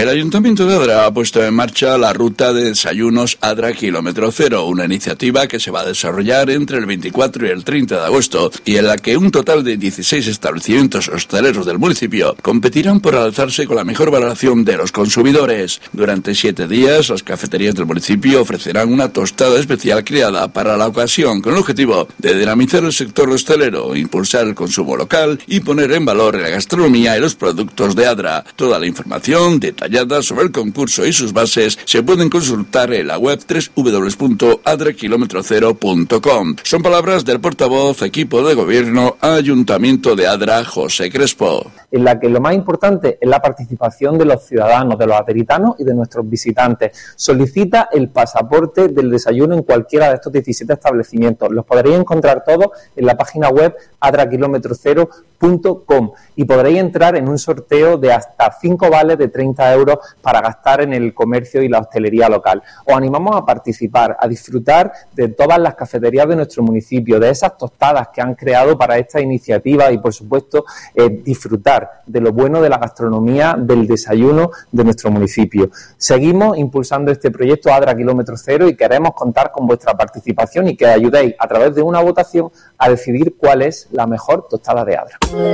El Ayuntamiento de Adra ha puesto en marcha la ruta de desayunos Adra Kilómetro Cero, una iniciativa que se va a desarrollar entre el 24 y el 30 de agosto y en la que un total de 16 establecimientos hosteleros del municipio competirán por alzarse con la mejor valoración de los consumidores. Durante 7 días, las cafeterías del municipio ofrecerán una tostada especial creada para la ocasión con el objetivo de dinamizar el sector hostelero, impulsar el consumo local y poner en valor la gastronomía y los productos de Adra. Toda la información detallada sobre el concurso y sus bases se pueden consultar en la web www.adrakilometrocero.com. Son palabras del portavoz equipo de gobierno Ayuntamiento de Adra, José Crespo. En la que lo más importante es la participación de los ciudadanos, de los aderitanos y de nuestros visitantes. Solicita el pasaporte del desayuno en cualquiera de estos 17 establecimientos. Los podréis encontrar todos en la página web adrakilometrocero.com y podréis entrar en un sorteo de hasta 5 vales de 30 euros para gastar en el comercio y la hostelería local. Os animamos a participar, a disfrutar de todas las cafeterías de nuestro municipio, de esas tostadas que han creado para esta iniciativa y, por supuesto, disfrutar de lo bueno de la gastronomía, del desayuno de nuestro municipio. Seguimos impulsando este proyecto Adra Kilómetro Cero y queremos contar con vuestra participación y que ayudéis a través de una votación a decidir cuál es la mejor tostada de Adra.